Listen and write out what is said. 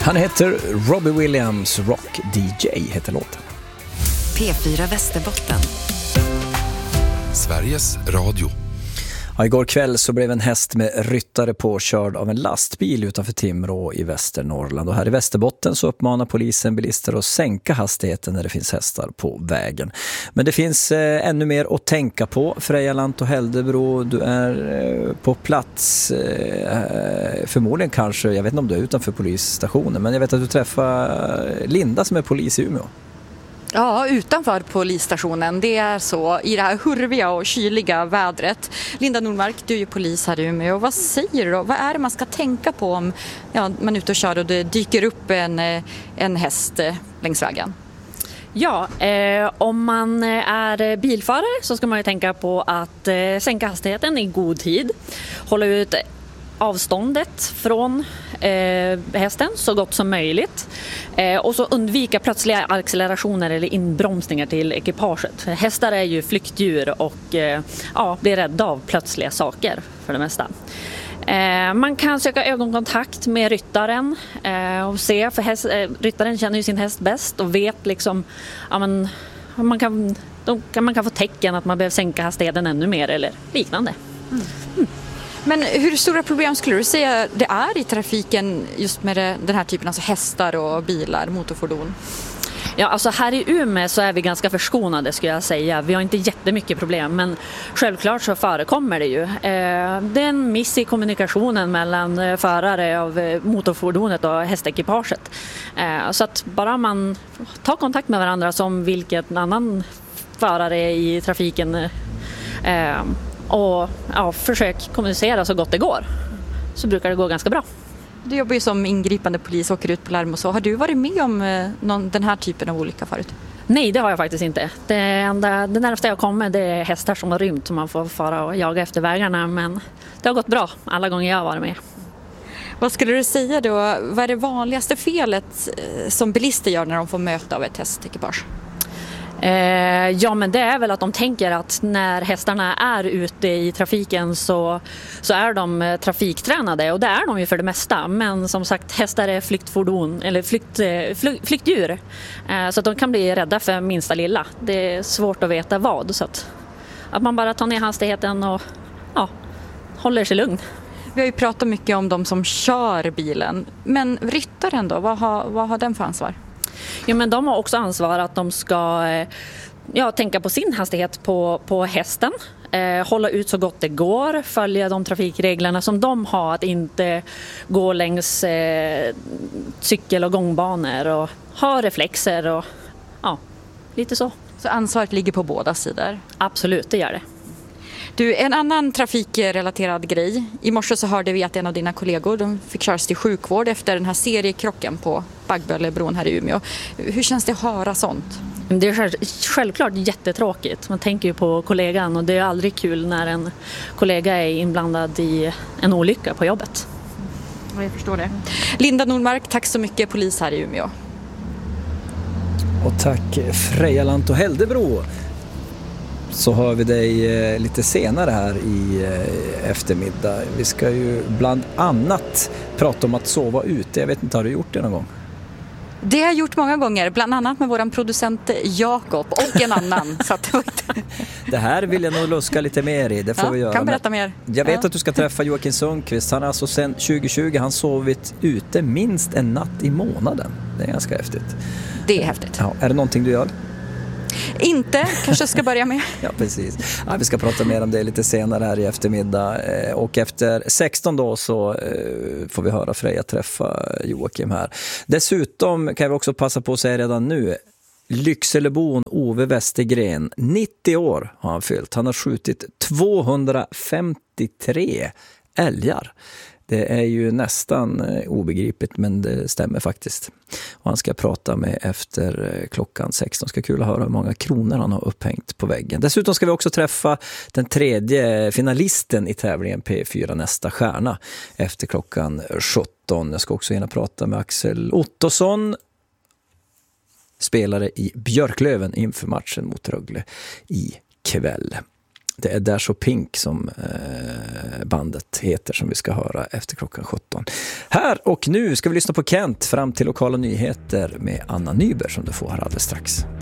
Han heter Robbie Williams, Rock DJ heter låten. P4 Västerbotten. Sveriges Radio. Ja, igår kväll så blev en häst med ryttare påkörd av en lastbil utanför Timrå i Västernorrland. Och här i Västerbotten så uppmanar polisen bilister att sänka hastigheten när det finns hästar på vägen. Men det finns ännu mer att tänka på. Freja Lantto-Häldebro, du är på plats. Förmodligen kanske, jag vet inte om du är utanför polisstationen, men jag vet att du träffar Linda som är polis i Umeå. Ja, utanför polisstationen. Det är så i det här hurviga och kyliga vädret. Linda Nordmark, du är ju polis här i Umeå. Vad säger du då? Vad är det man ska tänka på om man är ute och kör och det dyker upp en häst längs vägen? Ja, om man är bilförare så ska man ju tänka på att sänka hastigheten i god tid. Hålla ut avståndet från hästen så gott som möjligt och så undvika plötsliga accelerationer eller inbromsningar till ekipaget. Hästar är ju flyktdjur och blir rädda av plötsliga saker för det mesta. Man kan söka ögonkontakt med ryttaren och se, för ryttaren känner ju sin häst bäst och vet liksom, man kan få tecken att man behöver sänka hastigheten ännu mer eller liknande. Men hur stora problem skulle du säga det är i trafiken just med den här typen av hästar och bilar, motorfordon? Ja, alltså här i Umeå så är vi ganska förskonade skulle jag säga. Vi har inte jättemycket problem, men självklart så förekommer det ju. Det är en miss i kommunikationen mellan förare av motorfordonet och hästekipaget. Så att bara man tar kontakt med varandra som vilken annan förare i trafiken och försök kommunicera så gott det går, så brukar det gå ganska bra. Du jobbar ju som ingripande polis och åker ut på larm och så. Har du varit med om den här typen av olycka förut? Nej, det har jag faktiskt inte. Det närmaste jag kommer det är hästar som har rymt som man får fara och jaga efter vägarna, men det har gått bra alla gånger jag har varit med. Vad skulle du säga då? Vad är det vanligaste felet som bilister gör när de får möta av ett hästekipage? Ja, men det är väl att de tänker att när hästarna är ute i trafiken så är de trafiktränade, och det är de ju för det mesta. Men som sagt, hästar är flyktfordon eller flyktdjur, så att de kan bli rädda för minsta lilla. Det är svårt att veta vad, så att man bara tar ner hastigheten och håller sig lugn. Vi har ju pratat mycket om de som kör bilen, men ryttaren då, vad har den för ansvar? Ja, men de har också ansvar att de ska tänka på sin hastighet på hästen, hålla ut så gott det går, följa de trafikreglerna som de har, att inte gå längs cykel- och gångbanor och ha reflexer och lite så. Så ansvaret ligger på båda sidor? Absolut, det gör det. Du, en annan trafikrelaterad grej. I morse så hörde vi att en av dina kollegor de fick köras till sjukvård efter den här seriekrocken på Baggbölebron här i Umeå. Hur känns det att höra sånt? Det är självklart jättetråkigt. Man tänker ju på kollegan, och det är aldrig kul när en kollega är inblandad i en olycka på jobbet. Jag förstår det. Linda Nordmark, tack så mycket, polis här i Umeå. Och tack Freja Lantto-Häldebro. Så hör vi dig lite senare här i eftermiddag. Vi ska ju bland annat prata om att sova ute. Jag vet inte, har du gjort det någon gång? Det har jag gjort många gånger, bland annat med våran producent Jakob och en annan. Så att det här vill jag nog luska lite mer i, det får vi göra. Kan berätta mer. Jag vet att du ska träffa Joakim Sundqvist. Han har alltså sedan 2020 han sovit ute minst en natt i månaden. Det är ganska häftigt. Det är häftigt. Ja, är det någonting du gör? Inte, kanske ska börja med. Ja, precis. Ja, vi ska prata mer om det lite senare här i eftermiddag. Och efter 16 då så får vi höra Freja träffa Joakim här. Dessutom kan vi också passa på att säga redan nu, Lyckselebon Ove Westergren, 90 år har han fyllt. Han har skjutit 253 älgar. Det är ju nästan obegripligt, men det stämmer faktiskt. Och han ska prata med efter klockan 16. Ska kul att höra hur många kronor han har upphängt på väggen. Dessutom ska vi också träffa den tredje finalisten i tävlingen P4 Nästa stjärna efter klockan 17. Jag ska också gärna prata med Axel Ottosson, spelare i Björklöven inför matchen mot Rögle i kväll. Det är Där så Pink som bandet heter, som vi ska höra efter klockan 17. Här och nu ska vi lyssna på Kent fram till lokala nyheter med Anna Nyberg som du får här alldeles strax.